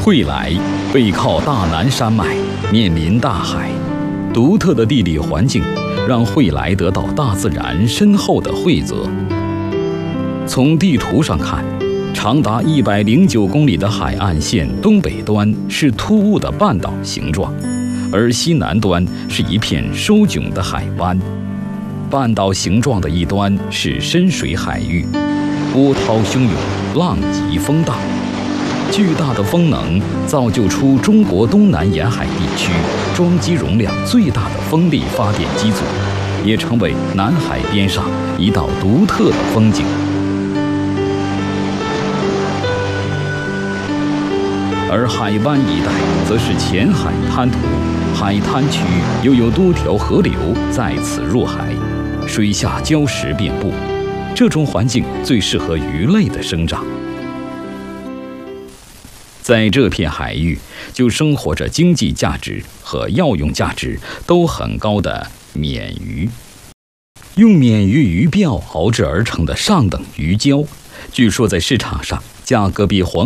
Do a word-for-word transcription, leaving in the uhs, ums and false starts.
惠来背靠大南山脉，面临大海，独特的地理环境让惠来得到大自然深厚的惠泽。从地图上看，长达一百零九公里的海岸线东北端是突兀的半岛形状，而西南端是一片收迥的海湾。半岛形状的一端是深水海域，波涛汹涌，浪急风大。巨大的风能造就出中国东南沿海地区装机容量最大的风力发电机组，也成为南海边上一道独特的风景。而海湾一带则是浅海滩涂，海滩区又有多条河流在此入海，水下礁石遍布，这种环境最适合鱼类的生长。在这片海域，就生活着经济价值和药用价值都很高的鲶鱼。用鲶鱼鱼鳔熬制而成的上等鱼胶，据说在市场上价格比黄